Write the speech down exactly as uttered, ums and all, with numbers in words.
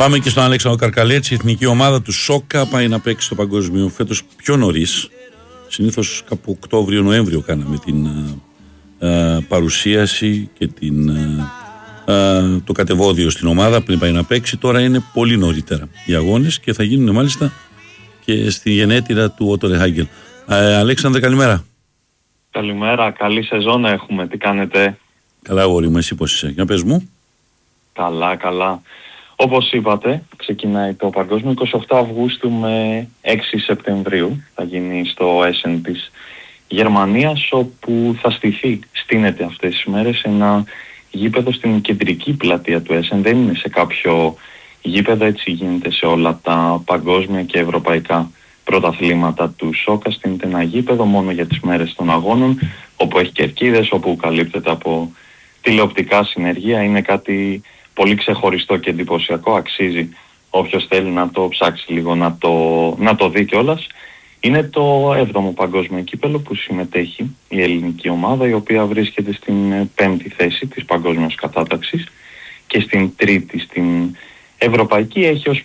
Πάμε και στον Αλέξανδρο Καρκαλέτση. Η εθνική ομάδα του Σόκα πάει να παίξει στο παγκόσμιο φέτος πιο νωρίς. Συνήθως κάπου Οκτώβριο-Νοέμβριο κάναμε την α, α, παρουσίαση και την, α, α, το κατεβόδιο στην ομάδα πριν πάει να παίξει. Τώρα είναι πολύ νωρίτερα οι αγώνες και θα γίνουν μάλιστα και στη γενέτειρα του Ότο Ρεχάγκελ. Αλέξανδρε, καλημέρα. Καλημέρα, καλή σεζόν έχουμε. Τι κάνετε? Καλά, αγόρι μου, εσύ πώς είσαι? Για πες μου. Καλά, καλά. Όπως είπατε, ξεκινάει το παγκόσμιο εικοστή όγδοη Αυγούστου με έξι Σεπτεμβρίου. Θα γίνει στο Essen της Γερμανίας, όπου θα στηθεί, στείνεται αυτές τις μέρες, ένα γήπεδο στην κεντρική πλατεία του Essen. Δεν είναι σε κάποιο γήπεδο, έτσι γίνεται σε όλα τα παγκόσμια και ευρωπαϊκά πρωταθλήματα του Σόκα. Στείνεται ένα γήπεδο μόνο για τις μέρες των αγώνων, όπου έχει κερκίδες, όπου καλύπτεται από τηλεοπτικά συνεργεία. Είναι κάτι πολύ ξεχωριστό και εντυπωσιακό. Αξίζει όποιος θέλει να το ψάξει λίγο, να το, να το δει κιόλας. Είναι το έβδομο παγκόσμιο κύπελλο που συμμετέχει η ελληνική ομάδα, η οποία βρίσκεται στην πέμπτη θέση της παγκόσμιας κατάταξης και στην τρίτη στην ευρωπαϊκή. Έχει ως